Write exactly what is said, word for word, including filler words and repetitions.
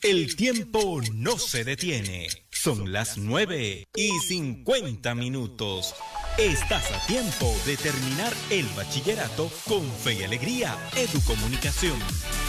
El tiempo no se detiene. Son las nueve y cincuenta minutos. Estás a tiempo de terminar el bachillerato con fe y alegría. Educomunicación.